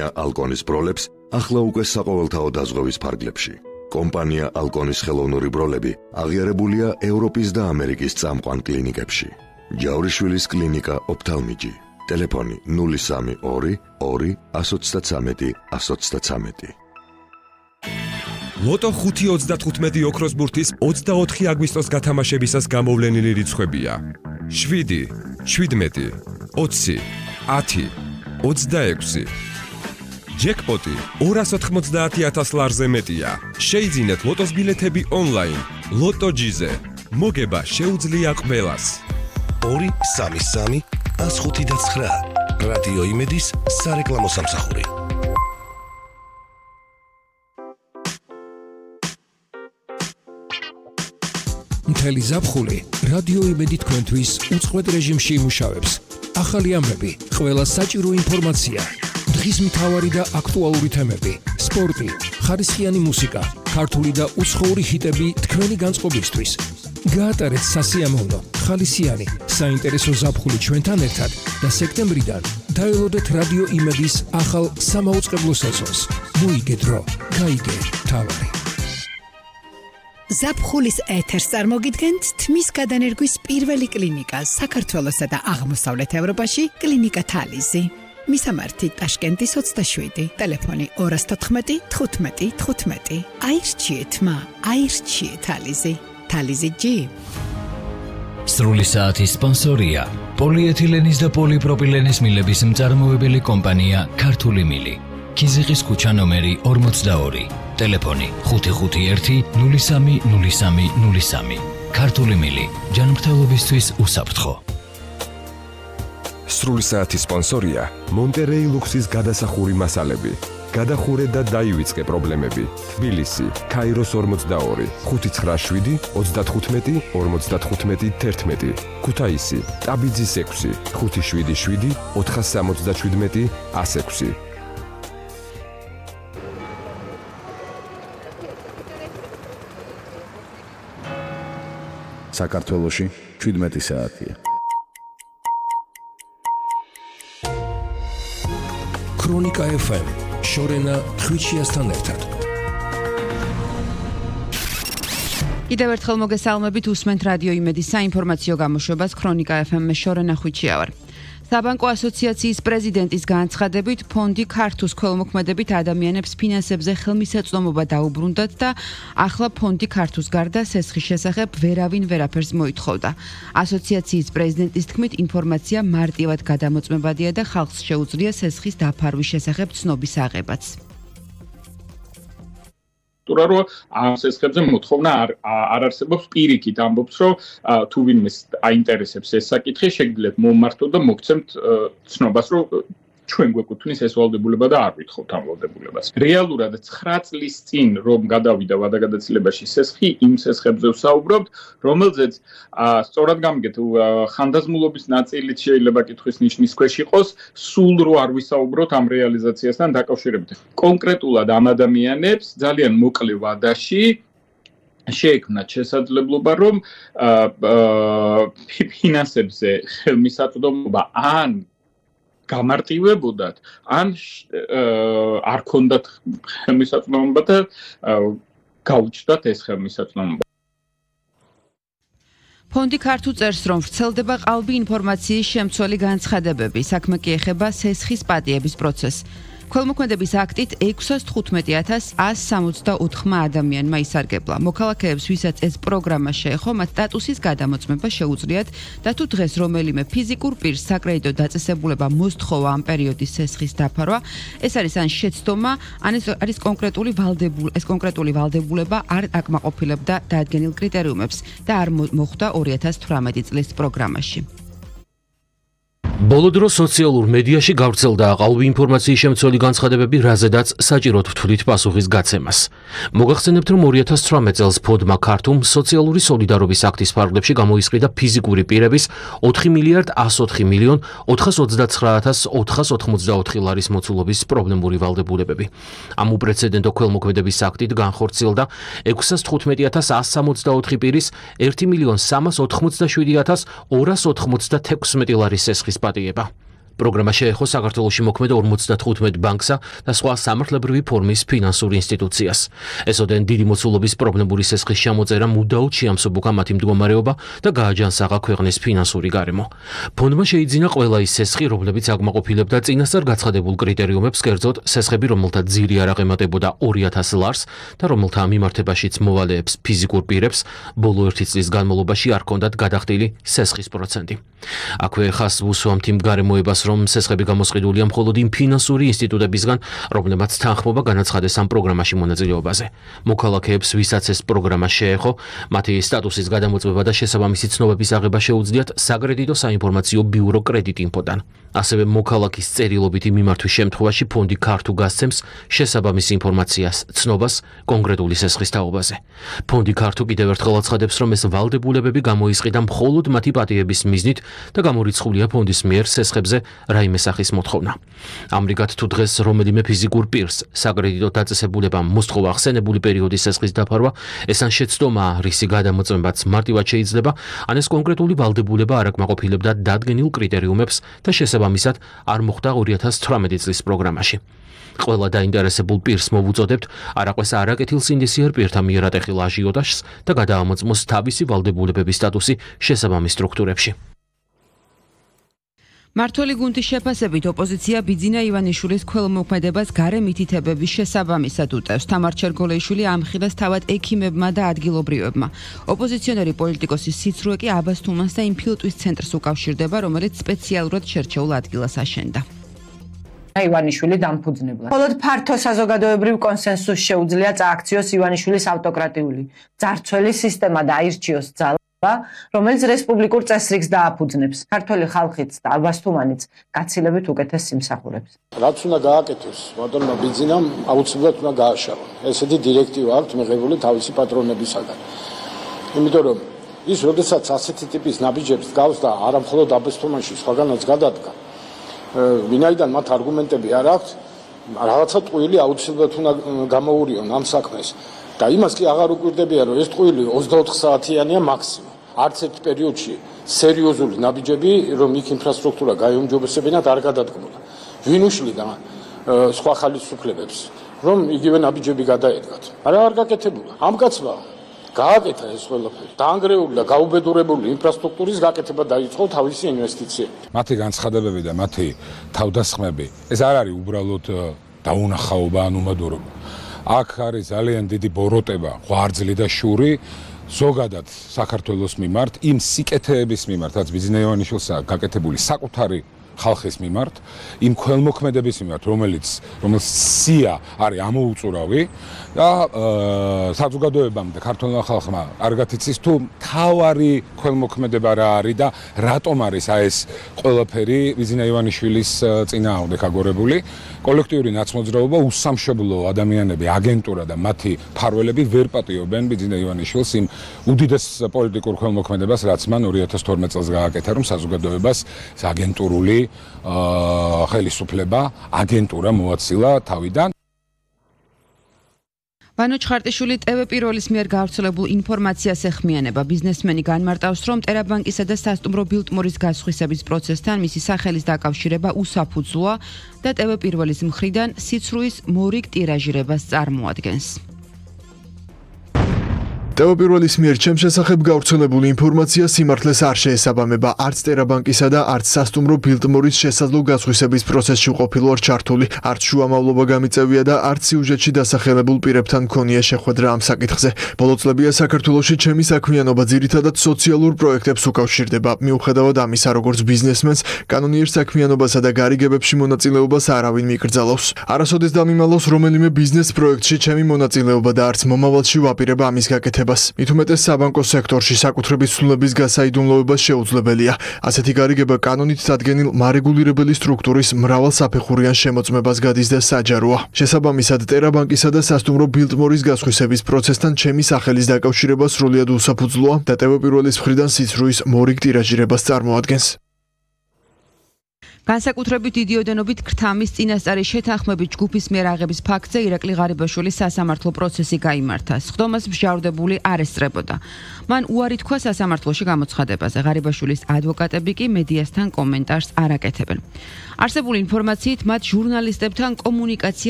კომპანია ალკონის ბროლებს ახლა უკვე საყოველთაო დაზღვევის ფარგლებში. კომპანია ალკონის ხელოვნური ბროლები აღიარებულია ევროპის და ამერიკის წამყვან კლინიკებში. ჯავრიშვილის კლინიკა ოფთალმიჯი. ტელეფონი 032 2 133 133. ლოტო 5-35 ოქროსბურთის 24 აგვისტოს გათამაშებისას გამოვლენილი რიცხვებია: 7, 17, 20, 10, 26. ჯეკპოტი 290,000 ლარზე მეტია. შეიძინეთ ლოტოს ბილეთები ონლაინ. ლოტო ჯიზე. მოგება შეუძლია ყველას. 233 159 რადიო იმედის სარეკლამო სამსახური. მთელი ზაფხული რადიო იმედი თქვენთვის უწყვეტ რეჟიმში იმუშავებს. ახალი ამბები, ყველა საჭირო ინფორმაცია, დღის მთავარი და აქტუალური თემები, სპორტი, ხარისხიანი მუსიკა, ქართული და უცხოური ჰიტები თქვენი განწყობისთვის. გაატარეთ სასიამოვნო, ხალისიანი, საინტერესო ზაფხული ჩვენთან ერთად და სექტემბრიდან დაელოდეთ რადიო იმედის ახალ სამაუწყებლო სეზონს. მოიგე დრო, გაიგე თავარი. ზაფხულის ეთერს წარმოგიდგენთ თმის გადანერგვის პირველი კლინიკა საქართველოსა და აღმოსავლეთ ევროპაში, კლინიკა თალიზი. მისამართი ტაშკენტის 27, ტელეფონი 214 15 15. აირჩიეთ მა, აირჩიეთ თალიზი. თალიზი ჯი. სრული საათის სპონსორია პოლიეთილენის და პოლიპროპილენის მილების მწარმოებელი კომპანია ქართული მილი. ქიზიყის ქუჩა ნომერი 42, ტელეფონი 551 03 03 03. ქართული მილი, ჯანმრთელობისთვის უსაფრთხო. სრული საათის სპონსორია მონტერეი ლუქსის გადასახური მასალები. გადახურე და დაივიწყე პრობლემები. თბილისი, ქაიროს 42, 597 35 55 11. ქუთაისი, ტაბიძის 6, 577 477 106. საქართველოში 17 საათია. ქრონიკა FM, შორენა ხვიჩიასთან ერთად. კიდევ ერთხელ მოგესალმებით, უსმენთ რადიო იმედის საინფორმაციო გამოშვებას ქრონიკა FM-ს შორენა ხვიჩია ვარ. საბანკო ასოციაციის პრეზიდენტის განცხადებით, ფონდი ქართუს ქველმოქმედებით ადამიანებს ფინანსებზე ხელმისაწვდომობა დაუბრუნდათ და ახლა ფონდი ქართუს გარდა სესხის შესახებ ვერავინ ვერაფერს მოითხოვდა. ასოციაციის პრეზიდენტის თქმით, ინფორმაცია მარტივად გადამოწმებადია და ხალხს შეუძლია სესხის დაფარვის შესახებ ცნობის აღებაც. რომ ამ სესხებზე მოთხოვნა არ არსებობს, პირიქით ამბობს, რომ თუ ვინმეს აინტერესებს ეს საკითხი, შეგიძლიათ მომმართო და მოგცემთ ცნობას, რომ ჩვენ გვეკუთვნის ეს ვალდებულება და არ ვითხოვთ ამ ვალდებულებას. რეალურად 9 წლის წინ რომ გადავიდა ვადაგადაცილებაში სესხი, იმ სესხებზე ვსაუბრობთ, რომელზეც სწორად გამიგეთ, ხანდაზმულობის ნაწილიც შეიძლება კითხვის ნიშნის ქვეშ იყოს, სულ რო არ ვისაუბროთ ამ რეალიზაციასთან დაკავშირებით. კონკრეტულად ამ ადამიანებს ძალიან მოკლე ვადაში შეექმნათ შესაძლებლობა, რომ ფინანსებზე ხელმისაწვდომობა ან გამარტივებოდათ, ან არ ქონდათ ხელმისაწვდომობა და გაუჩნდათ ეს ხელმისაწვდომობა. ფონდი ქართულ წერს, რომ ვრცელდება ყალბი ინფორმაციის შემცველი განცხადებები, საქმე კი ეხება სესხის პატიების პროცესს. ქველმოქმედების აქტით 615,164 ადამიანმა ისარგებლა. მოქალაქეებს, ვისაც ეს პროგრამა შეეხო, მათ სტატუსის გადამოწმება შეუძლიათ და თუ დღეს რომელიმე ფიზიკურ პირს საკრედიტო დაწესებულება მოსთხოვა ამ პერიოდის სესხის დაფარვა, ეს არის ან შეცდომა, ან ეს არის კონკრეტული ვალდებულება არ აკმაყოფილებდა დადგენილ კრიტერიუმებს და არ მოხვდა 2018 წლის პროგრამაში. ბოლო დროს სოციალურ მედიაში გავრცელდა აყალბი ინფორმაციის შემცველი განცხადებები, რაზედაც საჭიროდ ვთვლით პასუხის გაცემას. მოგახსენებთ, რომ 2018 წელს ფონდმა ქართულ სოციალური სოლიდარობის აქტის ფარგლებში გამოისყიდა ფიზიკური პირების 4,429,484 ლარის მოცულობის პრობლემური ვალდებულებები. ამ უპრეცედენტო ქველმოქმედების აქტით განხორციელდა 615,164 პირის 1,387,296 ლარის სესხის პატიება. პროგრამა შეეხო საქართველოში მოქმედ 55 ბანკსა და სხვა სამართლებრივი ფორმის ფინანსურ ინსტიტუციას. ესოდენ დიდი მოცულობის პრობლემური სესხის ჩამოწერა მუდაოდ შეამსუბუქა მათი მდგომარეობა და გააჯანსაღა ქვეყნის ფინანსური გარემო. ფონდმა შეიძინა ყველა ის სესხი, რომლებიც აკმაყოფილებდა წინასწარ გაცხადებულ კრიტერიუმებს, კერძოდ სესხები, რომელთა ძირი არ აღემატებოდა 2000 ლარს და რომელთა მიმართებაშიც მოვალეებს ფიზიკურ პირებს ბოლო 1 წლის განმავლობაში არ ჰქონდათ გადახდილი სესხის პროცენტი. აქვე ხას უსვამთ იმ გარემოებას, რომ სესხები გამოსყიდულია მხოლოდ იმ ფინანსური ინსტიტუტებისგან, რომლებმაც თანხმობა განაცხადეს ამ პროგრამაში მონაწილეობაზე. მოქალაქეებს, ვისაც ეს პროგრამა შეეხო, მათი სტატუსის გადამოწმება და შესაბამისი ცნობების აღება შეუძლიათ საკრედიტო საინფორმაციო ბიურო კრედიტინფოდან. ასევე მოქალაქის წერილობითი მიმართვის შემთხვევაში ფონდი ქართულ გასცემს შესაბამის ინფორმაციას, ცნობას კონკრეტული სესხის თაობაზე. ფონდი ქართულ კიდევ ერთხელ აცხადებს, რომ ეს ვალდებულებები გამოისყიდა მხოლოდ მათი პატიების მიზნით და გამორიცხულია ფონდის მიერ სესხებზე რაიმე სახის მოთხოვნა. ამრიგად, თუ დღეს რომელიმე ფიზიკურ პირს საკრედიტო დაწესებულებამ მოსთხოვა ახსენებული პერიოდის სესხის დაფარვა, ეს ან შეცდომა, რისი გადამოწმებაც მარტივად შეიძლება, ან ეს კონკრეტული ვალდებულება არ აკმაყოფილებდა დადგენილ კრიტერიუმებს და შესაბამისად არ მოხდა 2018 წლის პროგრამაში. ყველა დაინტერესებულ პირს მოვუწოდებთ არაყვეს არაკეთილ სინდისიერ პირთა მიერ ატეხილ აჟიოტაჟს და გადაამოწმოს თავისი ვალდებულებების სტატუსი შესაბამის სტრუქტურებში. მართველი გუნდის შეფასებით ოპოზიცია ბიძინა ივანიშვილის ქველმოქმედებას გარე მითითებების შესაბამისად უტევს. თამარ ჩერგოლეიშვილი ამხილეს თავად ექიმებმა და ადგილობრივებმა. ოპოზიციონერი პოლიტიკოსის სიცრუე კი აბას თუმანს და იმ ფილტვის ცენტრს უკავშირდება, რომელიც სპეციალურად შერჩეულ ადგილას აშენდა. ივანიშვილი დამფუძნებლა. მხოლოდ ფართო საზოგადოებრივ კონსენსუსს შეუძლია წააქციოს ივანიშვილის ავტოკრატიული ძარცველი სისტემა და აირჩიოს ძალა, რომელიც რესპუბლიკურ წესრიგს დააფუძნებს. ქართველი ხალხიც და აბას თუმანიც გაცილებით უკეთეს სიმსახურებს. რაც უნდა გააკეთოს, ბატონმა ბიძინამ აუცილებლად უნდა გააშალოს. ესეთი დირექტივა აქვს მიღებული თავისი პატრონებისაგან. იმიტომ რომ ის როდესაც ასეთი ტიპის ნაბიჯებს გავს და არა მხოლოდ აბას თუმანში, სხვაგანაც გადადგა. ვინაიდან მათ არგუმენტები არ აქვს, რაღაცა ტყუილი აუცილებლად უნდა გამოურიონ ამ საქმეს. და იმას კი აღარ უკვირდებიან, რომ ეს ტყუილი 24 საათიანია მაქსიმუმ. არც ერთ პერიოდში სერიოზული ნაბიჯები, რომ იქ ინფრასტრუქტურა გაიუმჯობესებინათ, არ გადადგმულა. ვინ უშლიდა სხვა ხალისუფლებებს, რომ იგივე ნაბიჯები გადაედგათ. არ გაკეთებულა. ამ კაცმა გააკეთა ეს ყველაფერი. დაანგრეული და გაუბედურებული ინფრასტრუქტურის გაკეთება დაიწყო თავისი ინვესტიციები. მათი განცხადებები და მათი თავდასხმები, ეს არ არის უბრალოდ დაუნახაობა ან უმადურობა. აქ არის ძალიან დიდი ბოროტება, ღვარძლი და შური ზოგადად საქართველოს მიმართ, იმ სიკეთეების მიმართ, რაც ბიძინა ივანიშვილს გაკეთებული საკუთარი ხალხის მიმართ, იმ ქველმოქმედების მიმართ, რომელიც სია არის ამოუწურავი და საზოგადოებამ და ქართველმა ხალხმა კარგად იცის თუ თავარი ქველმოქმედება რა არის და რატომ არის ეს ყველაფერი ბიძინა ივანიშვილის წინააღმდეგ აგორებული. კოლექტიური ნაცმოძრაობა, უსამშობლო ადამიანები, აგენტურა და მათი მფარველები ვერ პატიობენ ბიძინა ივანიშვილს იმ უდიდეს პოლიტიკურ ქველმოქმედებას, რაც მან 2012 წელს გააკეთა, რომ საზოგადოებას აგენტურული ხელისუფლება, აგენტურა მოაცილა თავიდან. ვანო ჩხარტიშვილი TV1-ის მიერ გავრცელებულ ინფორმაციას ეხმიანება. ბიზნესმენი განმარტავს, რომ ტერაბანკისა და სასტუმრო ბილტმორის გასხვისების პროცესთან მისი სახელის დაკავშირება უსაფუძვლოა და TV1-ის მხრიდან სიცრუის მორიგ ტირაჟირებას წარმოადგენს. TV1-ის მიერ ჩემს შესახებ გავრცელებული ინფორმაცია სიმართლეს არ შეესაბამება. არც ტერაბანკისა და არც სასტუმრო ბილტმორის შესაძლო გასხვისების პროცესში ყოფილი ვარ ჩართული. არც შუამავლობა გამიწევია და არც სიუჟეტში დასახელებულ პირებთან მქონია შეხვედრა ამ საკითხზე. ბოლო წლებია საქართველოში ჩემი საქმიანობა ძირითადად სოციალურ პროექტებს უკავშირდება. მიუხედავად ამისა, როგორც ბიზნესმენს, კანონიერ საქმიანობასა და გარიგებებში მონაწილეობას არავინ მიკრძალავს. არასოდეს დამიმალავს რომელიმე ბიზნეს პროექტში ჩემი მონაწილეობა და არც მომავალში ვაპირებ ამის გაკეთებას. მით უმეტეს საბანკო სექტორში საკუთრების ცვლილების გასაიდუმლოება შეუძლებელია. ასეთი გარიგება კანონით დადგენილ მარეგულირებელი სტრუქტურის მრავალსაფეხურიან შემოწმებას გადის და საჯაროა. შესაბამისად, ტერაბანკისა და სასტუმრო ბილტმორის გასხვისების პროცესთან ჩემი სახელის დაკავშირება სრულიად უსაფუძვლოა და TV1-ის მხრიდან სიცრუის მორიგ ტირაჟირებას წარმოადგენს. განსაკუთრებით დიდი ოდენობით ქრთამის წინასწარი შეთანხმებით ჯგუფის მიერ აღების ფაქტზე ირაკლი ღარიბაშვილის სასამართლო პროცესი გაიმართა. სხდომას მსჯავრდებული არ ესწრებოდა. მან უარი თქვა სასამართლოში გამოცხადებაზე. ღარიბაშვილის ადვოკატები კი მედიასთან კომენტარს არ აკეთებენ. არსებული ინფორმაციით მათ ჟურნალისტებთან კომუნიკაცია